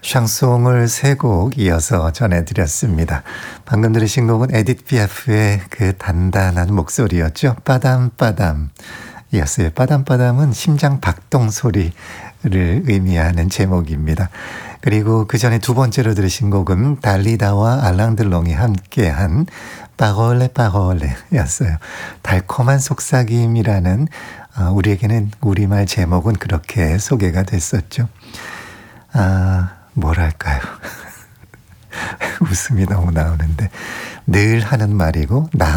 샹송을 세 곡 이어서 전해드렸습니다. 방금 들으신 곡은 에디트 피아프의 그 단단한 목소리였죠. 빠담빠담 이었어요. 빠담빠담은 심장 박동 소리를 의미하는 제목입니다. 그리고 그 전에 두 번째로 들으신 곡은 달리다와 알랑들롱이 함께한 파골레 파골레였어요. 달콤한 속삭임이라는 우리에게는 우리말 제목은 그렇게 소개가 됐었죠. 뭐랄까요. 웃음이 너무 나오는데 늘 하는 말이고